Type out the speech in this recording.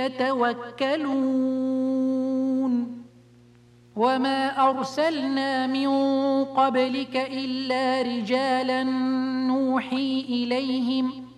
يتوكلون وما أرسلنا من قبلك إلا رجالا نوحي إليهم